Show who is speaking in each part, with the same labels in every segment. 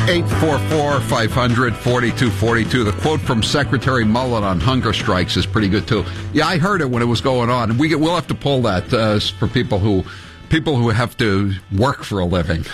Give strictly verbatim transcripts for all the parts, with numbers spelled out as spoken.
Speaker 1: eight four four, five hundred, forty-two forty-two. The quote from Secretary Mullen on hunger strikes is pretty good, too. Yeah, I heard it when it was going on. And we get, we'll have to pull that uh, for people who people who have to work for a living.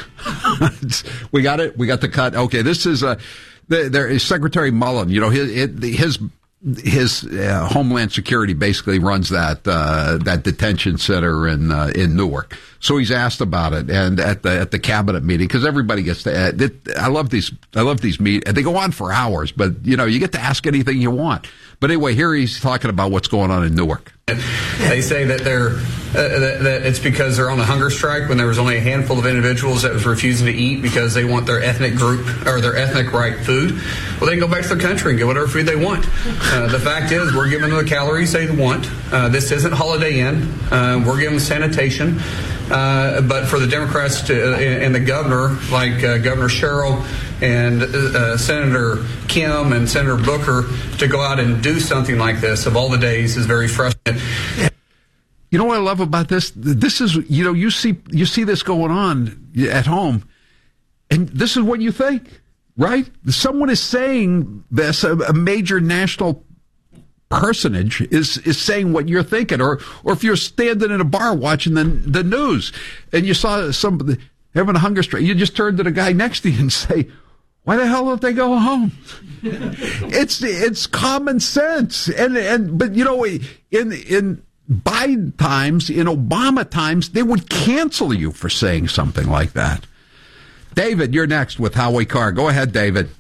Speaker 1: We got it? We got the cut? Okay, this is uh, there is Secretary Mullen. You know, his his, his uh, Homeland Security basically runs that uh, that detention center in uh, in Newark. So he's asked about it, and at the at the cabinet meeting, because everybody gets to. Uh, it, I love these. I love these meet. They go on for hours, but you know you get to ask anything you want. But anyway, here he's talking about what's going on in Newark.
Speaker 2: They say that they're uh, that, that it's because they're on a hunger strike when there was only a handful of individuals that was refusing to eat because they want their ethnic group or their ethnic right food. Well, they can go back to their country and get whatever food they want. Uh, the fact is, we're giving them the calories they want. Uh, this isn't Holiday Inn. Uh, we're giving them sanitation. Uh, but for the Democrats to, uh, and the governor, like uh, Governor Sherrill and uh, Senator Kim and Senator Booker, to go out and do something like this of all the days is very frustrating.
Speaker 1: You know what I love about this? This is, you know, you see you see this going on at home, and this is what you think, right? Someone is saying this, a, a major national personage is is saying what you're thinking, or or if you're standing in a bar watching the the news and you saw somebody having a hunger strike, you just turn to the guy next to you and say, "Why the hell don't they go home?" it's it's common sense, and and but you know, in in Biden times, in Obama times, they would cancel you for saying something like that. David, you're next with Howie Carr. Go ahead, David.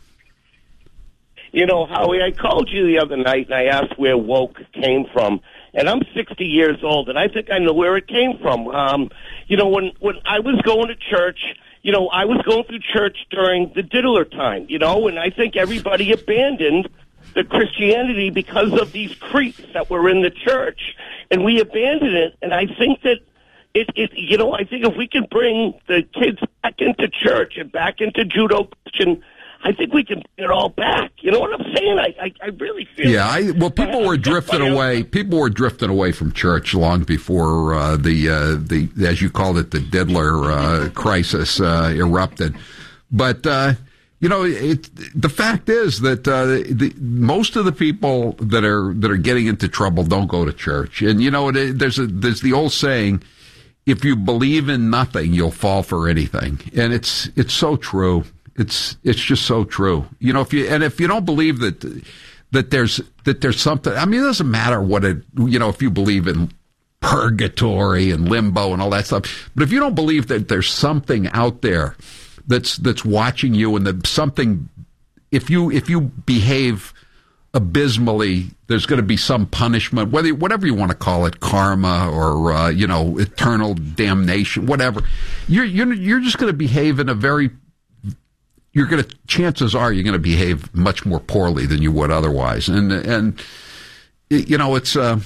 Speaker 3: You know, Howie, I called you the other night and I asked where woke came from. And I'm sixty years old, and I think I know where it came from. Um, you know, when, when I was going to church, you know, I was going through church during the diddler time, you know, and I think everybody abandoned the Christianity because of these creeps that were in the church. And we abandoned it, and I think that It, it, you know, I think if we can bring the kids back into church and back into Judeo-Christian, I think we can bring it all back. You know what I'm saying? I, I, I really feel.
Speaker 1: Yeah, I, well, people were drifting away. People were drifting away from church long before uh, the uh, the as you called it, the diddler uh, crisis uh, erupted. But uh, you know, it, the fact is that uh, the, most of the people that are that are getting into trouble don't go to church. And you know, it, there's a there's the old saying, if you believe in nothing, you'll fall for anything. And it's it's so true. It's it's just so true. You know, if you and if you don't believe that that there's that there's something, I mean, it doesn't matter what it, you know, if you believe in purgatory and limbo and all that stuff. But if you don't believe that there's something out there that's that's watching you, and that something, if you if you behave abysmally, there's going to be some punishment, whether whatever you want to call it, karma or uh, you know, eternal damnation, whatever. You're you're you're just going to behave in a very you're going to chances are you're going to behave much more poorly than you would otherwise. And and you know, it's uh,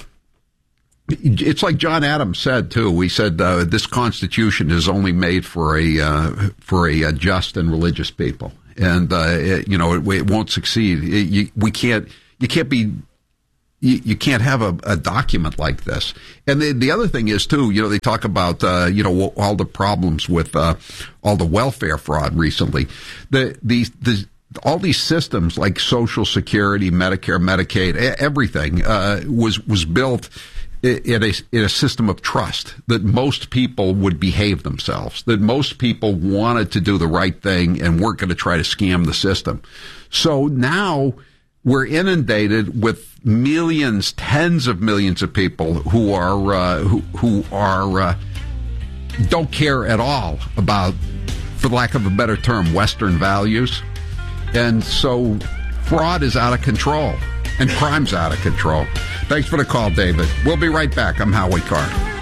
Speaker 1: it's like John Adams said too. He said uh, this Constitution is only made for a uh, for a, a just and religious people. And, uh, it, you know, it, it won't succeed. It, you, we can't, you can't be, you, you can't have a, a document like this. And the, the other thing is, too, you know, they talk about, uh, you know, all the problems with, uh, all the welfare fraud recently. The, the, the, all these systems like Social Security, Medicare, Medicaid, everything, uh, was, was built in a, in a system of trust that most people would behave themselves, that most people wanted to do the right thing and weren't going to try to scam the system. So now we're inundated with millions, tens of millions of people who are uh, who, who are uh, don't care at all about, for lack of a better term, Western values, and so fraud is out of control. And crime's out of control. Thanks for the call, David. We'll be right back. I'm Howie Carr.